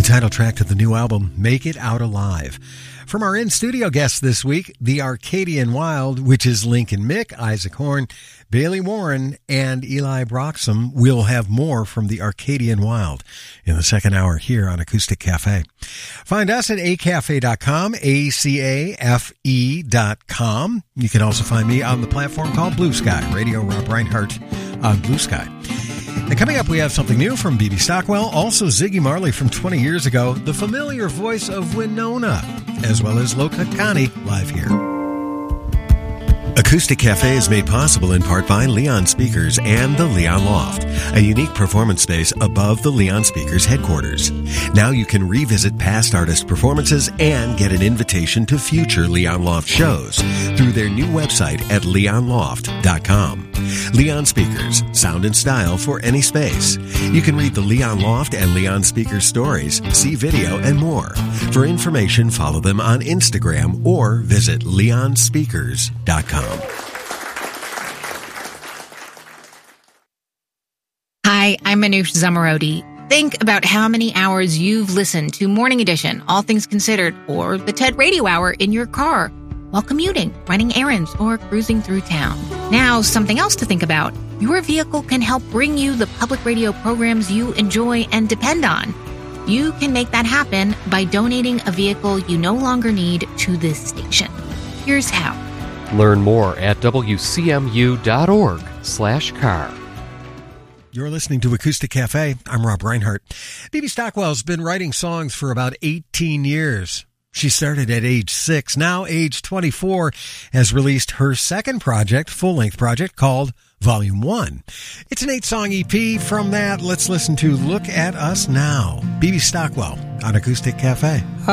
title track to the new album, Make It Out Alive. From our in-studio guests this week, the Arcadian Wild, which is Lincoln Mick, Isaac Horn, Bailey Warren, and Eli Broxham. We'll have more from the Arcadian Wild in the second hour here on Acoustic Cafe. Find us at acafe.com, ACAFE.com. You can also find me on the platform called Blue Sky, Radio Rob Reinhardt on Blue Sky. And coming up, we have something new from B.B. Stockwell, also Ziggy Marley from 20 years ago, the familiar voice of Winona, as well as Loka Kani live here. Acoustic Cafe is made possible in part by Leon Speakers and the Leon Loft, a unique performance space above the Leon Speakers headquarters. Now you can revisit past artist performances and get an invitation to future Leon Loft shows through their new website at leonloft.com. Leon Speakers, sound and style for any space. You can read the Leon Loft and Leon Speakers stories, see video, and more. For information, follow them on Instagram or visit leonspeakers.com. Hi, I'm Manoush Zamarodi. Think about how many hours you've listened to Morning Edition, All Things Considered, or the TED Radio Hour in your car while commuting, running errands, or cruising through town. Now, something else to think about. Your vehicle can help bring you the public radio programs you enjoy and depend on. You can make that happen by donating a vehicle you no longer need to this station. Here's how. Learn more at wcmu.org/car. You're listening to Acoustic Cafe. I'm Rob Reinhardt. B.B. Stockwell's been writing songs for about 18 years. She started at age 6. Now, age 24, has released her second project, full-length project, called Volume 1. It's an 8-song EP. From that, let's listen to Look at Us Now. B.B. Stockwell on Acoustic Cafe.